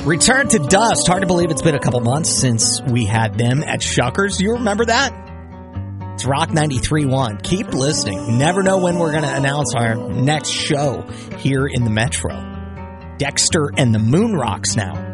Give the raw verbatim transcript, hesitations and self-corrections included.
Return to Dust. Hard to believe it's been a couple months since we had them at Shuckers. You remember that? It's Rock ninety-three point one. Keep listening. You never know when we're going to announce our next show here in the Metro. Dexter and the Moon Rocks now.